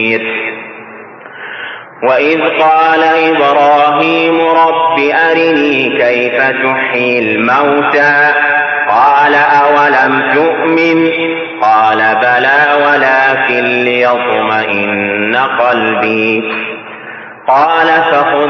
وإذ قال إبراهيم رب أرني كيف تحيي الموتى قال أولم تؤمن قال بلى ولكن ليطمئن قلبي قال فخذ